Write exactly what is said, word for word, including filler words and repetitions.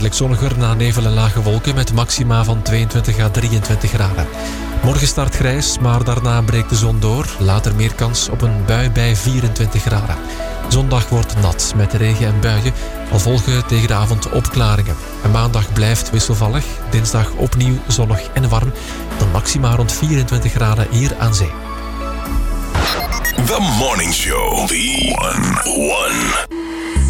Geleidelijk zonniger na nevel en lage wolken met maxima van tweeëntwintig à drieëntwintig graden. Morgen start grijs, maar daarna breekt de zon door. Later meer kans op een bui bij vierentwintig graden. Zondag wordt nat met regen en buien. Al volgen tegen de avond opklaringen. En maandag blijft wisselvallig. Dinsdag opnieuw zonnig en warm. Dan maxima rond vierentwintig graden hier aan zee. The Morning Show. The one, one.